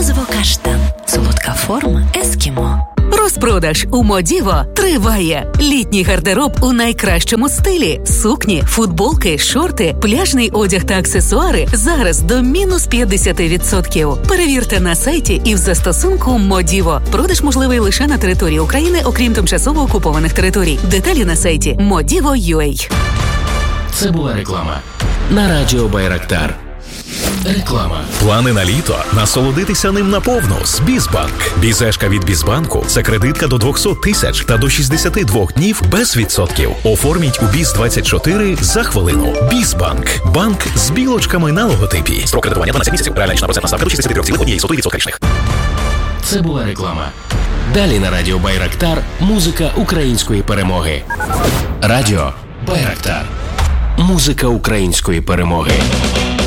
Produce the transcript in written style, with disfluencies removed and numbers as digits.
Морозиво каштан. Солодка форма ескімо. Розпродаж у Модіво триває. Літній гардероб у найкращому стилі. Сукні, футболки, шорти, пляжний одяг та аксесуари зараз до мінус 50%. Перевірте на сайті і в застосунку Модіво. Продаж можливий лише на території України, окрім тимчасово окупованих територій. Деталі на сайті Modivo.ua. Це була реклама на радіо Байрактар. Реклама. Плани на літо? Насолодитися ним наповну з Бізбанк. Бізешка від Бізбанку – це кредитка до 200 тисяч та до 62 днів без відсотків. Оформіть у Біз-24 за хвилину. Бізбанк. Банк з білочками на логотипі. Строк кредитування 12 місяців. Реальна річна процентна ставка до 63,1% річних. Це була реклама. Далі на радіо Байрактар музика української перемоги. Радіо Байрактар. Музика української перемоги.